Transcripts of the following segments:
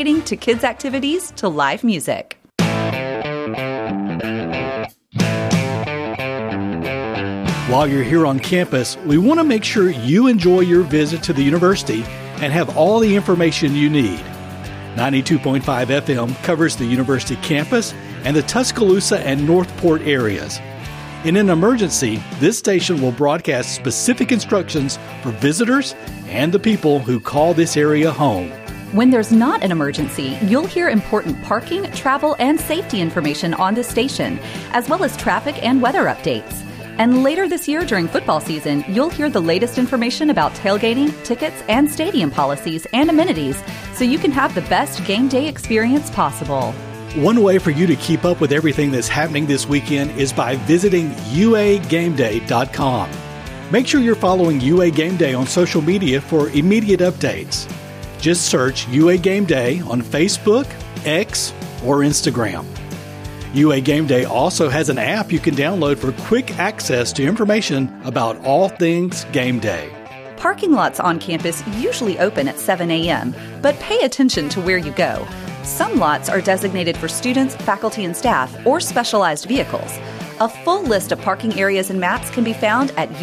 To kids' activities to live music. While you're here on campus, we want to make sure you enjoy your visit to the university and have all the information you need. 92.5 FM covers the university campus and the Tuscaloosa and Northport areas. In an emergency, this station will broadcast specific instructions for visitors and the people who call this area home. When there's not an emergency, you'll hear important parking, travel, and safety information on this station, as well as traffic and weather updates. And later this year during football season, you'll hear the latest information about tailgating, tickets, and stadium policies and amenities so you can have the best game day experience possible. One way for you to keep up with everything that's happening this weekend is by visiting uagameday.com. Make sure you're following UA Game Day on social media for immediate updates. Just search UA Game Day on Facebook, X, or Instagram. UA Game Day also has an app you can download for quick access to information about all things game day. Parking lots on campus usually open at 7 a.m., but pay attention to where you go. Some lots are designated for students, faculty, and staff, or specialized vehicles. A full list of parking areas and maps can be found at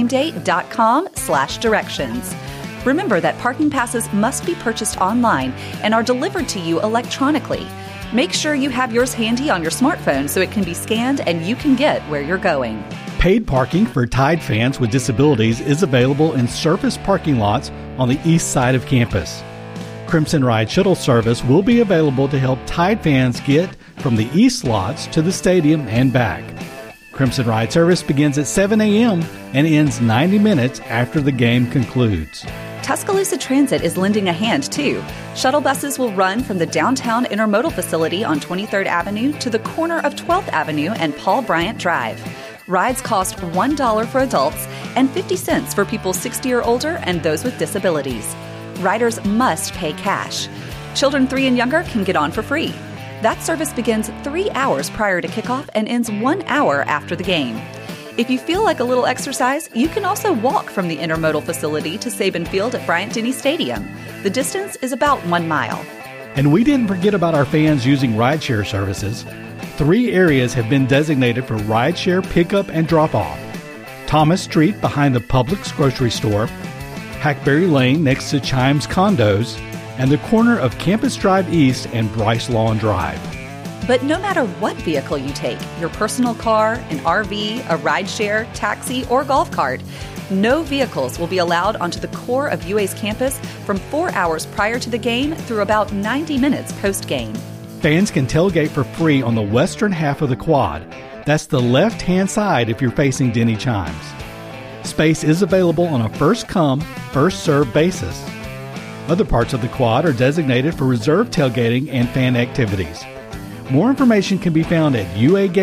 uagameday.com/directions. Remember that parking passes must be purchased online and are delivered to you electronically. Make sure you have yours handy on your smartphone so it can be scanned and you can get where you're going. Paid parking for Tide fans with disabilities is available in surface parking lots on the east side of campus. Crimson Ride shuttle service will be available to help Tide fans get from the east lots to the stadium and back. Crimson Ride service begins at 7 a.m. and ends 90 minutes after the game concludes. Tuscaloosa Transit is lending a hand, too. Shuttle buses will run from the downtown intermodal facility on 23rd Avenue to the corner of 12th Avenue and Paul Bryant Drive. Rides cost $1 for adults and 50 cents for people 60 or older and those with disabilities. Riders must pay cash. Children 3 and younger can get on for free. That service begins 3 hours prior to kickoff and ends 1 hour after the game. If you feel like a little exercise, you can also walk from the intermodal facility to Saban Field at Bryant-Denny Stadium. The distance is about 1 mile. And we didn't forget about our fans using rideshare services. 3 areas have been designated for rideshare pickup and drop-off. Thomas Street behind the Publix grocery store, Hackberry Lane next to Chimes Condos, and the corner of Campus Drive East and Bryce Lawn Drive. But no matter what vehicle you take, your personal car, an RV, a rideshare, taxi, or golf cart, no vehicles will be allowed onto the core of UA's campus from 4 hours prior to the game through about 90 minutes post-game. Fans can tailgate for free on the western half of the quad. That's the left-hand side if you're facing Denny Chimes. Space is available on a first-come, first-served basis. Other parts of the quad are designated for reserved tailgating and fan activities. More information can be found at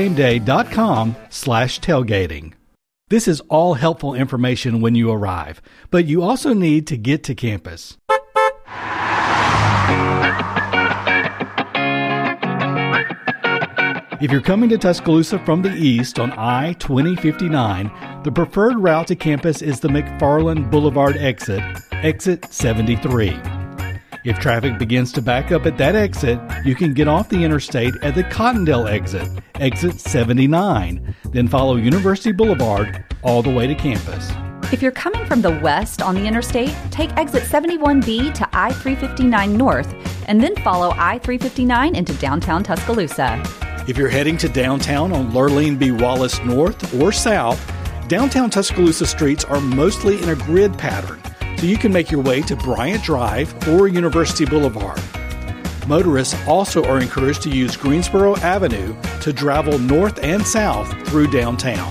uagameday.com/tailgating. This is all helpful information when you arrive, but you also need to get to campus. If you're coming to Tuscaloosa from the east on I-2059, the preferred route to campus is the McFarland Boulevard exit, exit 73. If traffic begins to back up at that exit, you can get off the interstate at the Cottondale exit, exit 79, then follow University Boulevard all the way to campus. If you're coming from the west on the interstate, take exit 71B to I-359 North, and then follow I-359 into downtown Tuscaloosa. If you're heading to downtown on Lurleen B. Wallace North or South, downtown Tuscaloosa streets are mostly in a grid pattern, so you can make your way to Bryant Drive or University Boulevard. Motorists also are encouraged to use Greensboro Avenue to travel north and south through downtown.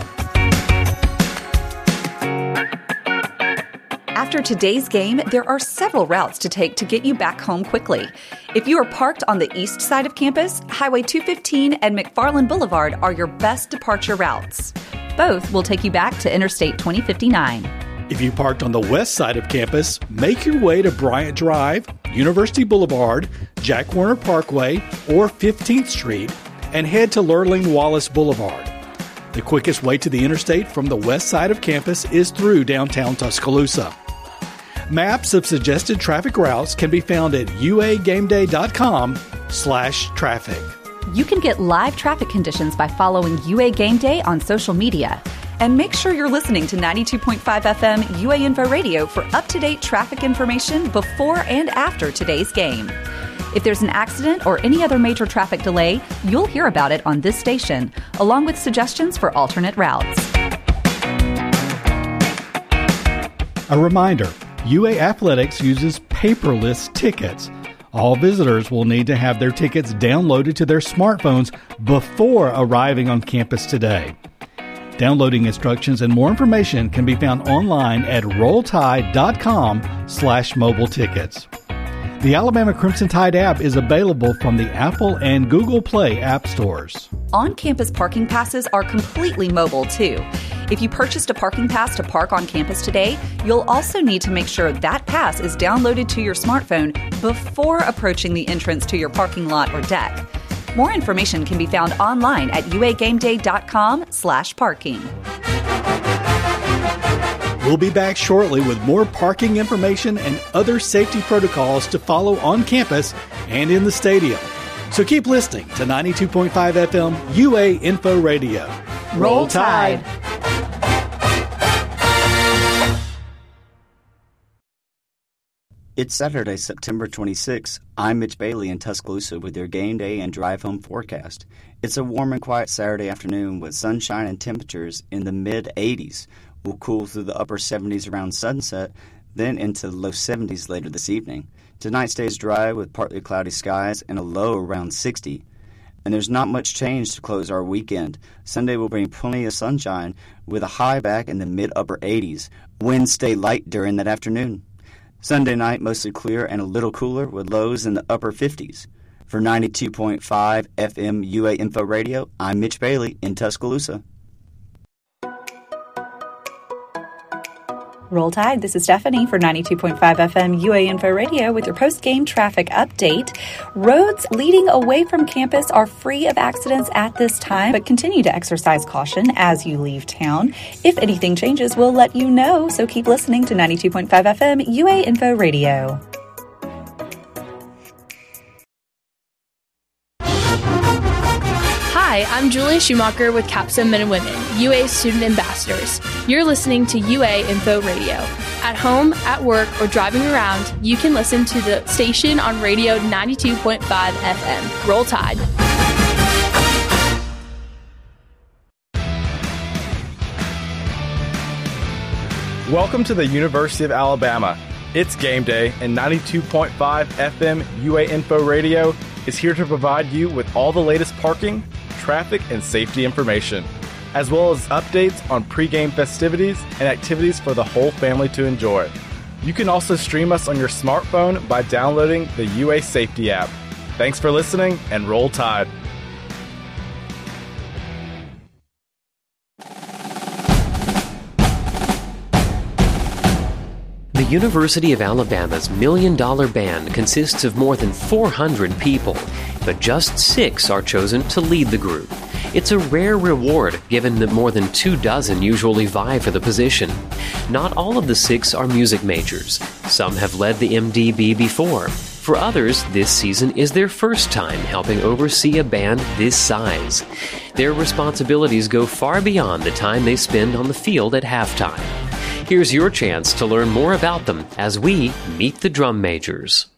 After today's game, there are several routes to take to get you back home quickly. If you are parked on the east side of campus, Highway 215 and McFarland Boulevard are your best departure routes. Both will take you back to Interstate 2059. If you parked on the west side of campus, make your way to Bryant Drive, University Boulevard, Jack Warner Parkway, or 15th Street, and head to Lurleen Wallace Boulevard. The quickest way to the interstate from the west side of campus is through downtown Tuscaloosa. Maps of suggested traffic routes can be found at uagameday.com/traffic. You can get live traffic conditions by following UA Game Day on social media. And make sure you're listening to 92.5 FM UA Info Radio for up-to-date traffic information before and after today's game. If there's an accident or any other major traffic delay, you'll hear about it on this station, along with suggestions for alternate routes. A reminder, UA Athletics uses paperless tickets. All visitors will need to have their tickets downloaded to their smartphones before arriving on campus today. Downloading instructions and more information can be found online at rolltide.com/mobile tickets. The Alabama Crimson Tide app is available from the Apple and Google Play app stores. On-campus parking passes are completely mobile, too. If you purchased a parking pass to park on campus today, you'll also need to make sure that pass is downloaded to your smartphone before approaching the entrance to your parking lot or deck. More information can be found online at uagameday.com/parking. We'll be back shortly with more parking information and other safety protocols to follow on campus and in the stadium. So keep listening to 92.5 FM UA Info Radio. Roll Tide! It's Saturday, September 26th. I'm Mitch Bailey in Tuscaloosa with your game day and drive home forecast. It's a warm and quiet Saturday afternoon with sunshine and temperatures in the mid-80s. We'll cool through the upper 70s around sunset, then into the low 70s later this evening. Tonight stays dry with partly cloudy skies and a low around 60. And there's not much change to close our weekend. Sunday will bring plenty of sunshine with a high back in the mid-upper 80s. Winds stay light during that afternoon. Sunday night, mostly clear and a little cooler with lows in the upper 50s. For 92.5 FM UA Info Radio, I'm Mitch Bailey in Tuscaloosa. Roll Tide, this is Stephanie for 92.5 FM UA Info Radio with your post-game traffic update. Roads leading away from campus are free of accidents at this time, but continue to exercise caution as you leave town. If anything changes, we'll let you know, so keep listening to 92.5 FM UA Info Radio. Hi, I'm Julia Schumacher with Capstone Men and Women, UA Student Ambassadors. You're listening to UA Info Radio. At home, at work, or driving around, you can listen to the station on radio 92.5 FM. Roll Tide. Welcome to the University of Alabama. It's game day, and 92.5 FM UA Info Radio is here to provide you with all the latest parking, traffic, and safety information, as well as updates on pregame festivities and activities for the whole family to enjoy. You can also stream us on your smartphone by downloading the UA Safety app. Thanks for listening, and roll Tide. The University of Alabama's $1 Million Band consists of more than 400 people, but just 6 are chosen to lead the group. It's a rare reward, given that more than 24 usually vie for the position. Not all of the 6 are music majors. Some have led the MDB before. For others, this season is their first time helping oversee a band this size. Their responsibilities go far beyond the time they spend on the field at halftime. Here's your chance to learn more about them as we meet the drum majors.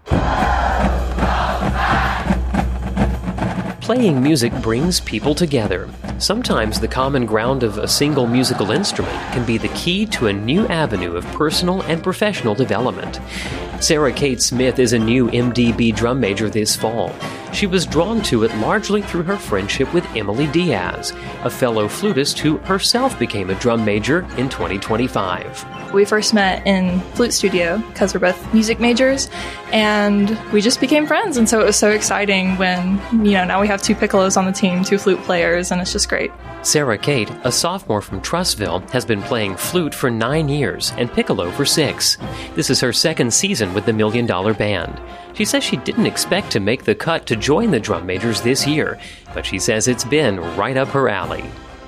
Playing music brings people together. Sometimes the common ground of a single musical instrument can be the key to a new avenue of personal and professional development. Sarah Kate Smith is a new MDB drum major this fall. She was drawn to it largely through her friendship with Emily Diaz, a fellow flutist who herself became a drum major in 2025. We first met in flute studio because we're both music majors, and we just became friends. And so it was so exciting when, now we have 2 piccolos on the team, 2 flute players, and it's just great. Sarah Kate, a sophomore from Trussville, has been playing flute for 9 years and piccolo for 6. This is her second season with the $1 Million Band. She says she didn't expect to make the cut to join the drum majors this year, but she says it's been right up her alley.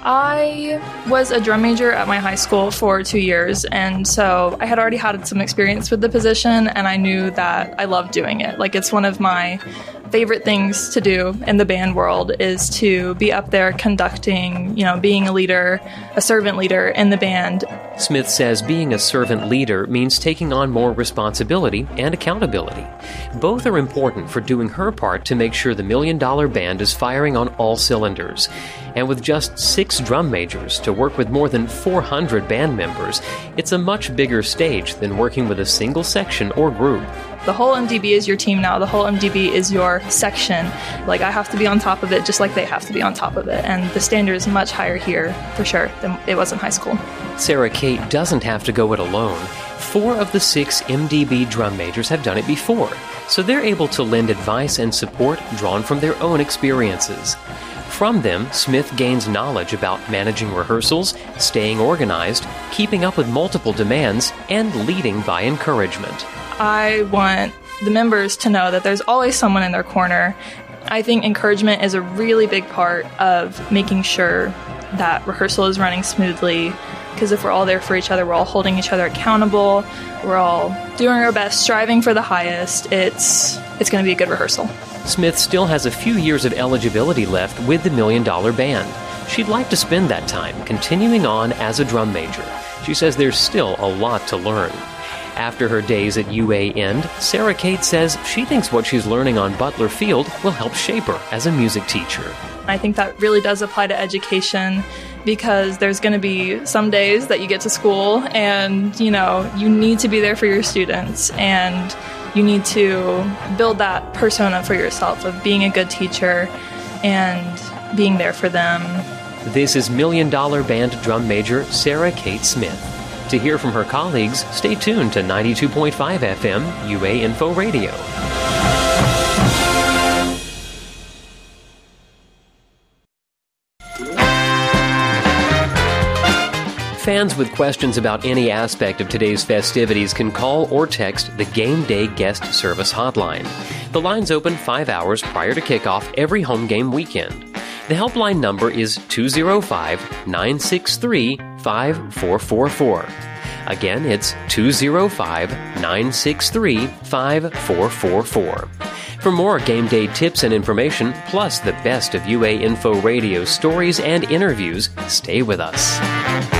I was a drum major at my high school for 2 years, and so I had already had some experience with the position, and I knew that I loved doing it. Like, it's one of my favorite things to do in the band world is to be up there conducting, being a leader, a servant leader in the band. Smith says being a servant leader means taking on more responsibility and accountability. Both are important for doing her part to make sure the $1 Million Band is firing on all cylinders. And with just 6 drum majors to work with more than 400 band members, it's a much bigger stage than working with a single section or group. The whole MDB is your team now. The whole MDB is your section. Like, I have to be on top of it just like they have to be on top of it. And the standard is much higher here, for sure, than it was in high school. Sarah Kate doesn't have to go it alone. 4 of the 6 MDB drum majors have done it before, so they're able to lend advice and support drawn from their own experiences. From them, Smith gains knowledge about managing rehearsals, staying organized, keeping up with multiple demands, and leading by encouragement. I want the members to know that there's always someone in their corner. I think encouragement is a really big part of making sure that rehearsal is running smoothly, because if we're all there for each other, we're all holding each other accountable, we're all doing our best, striving for the highest, it's going to be a good rehearsal. Smith still has a few years of eligibility left with the $1 Million Band. She'd like to spend that time continuing on as a drum major. She says there's still a lot to learn. After her days at UA end, Sarah Kate says she thinks what she's learning on Butler Field will help shape her as a music teacher. I think that really does apply to education, because there's going to be some days that you get to school and, you need to be there for your students, and you need to build that persona for yourself of being a good teacher and being there for them. This is $1 Million Band drum major Sarah Kate Smith. To hear from her colleagues, stay tuned to 92.5 FM UA Info Radio. Fans with questions about any aspect of today's festivities can call or text the Game Day Guest Service Hotline. The line's open 5 hours prior to kickoff every home game weekend. The helpline number is 205-963-5444. Again, it's 205-963-5444. For more game day tips and information, plus the best of UA Info Radio stories and interviews, stay with us.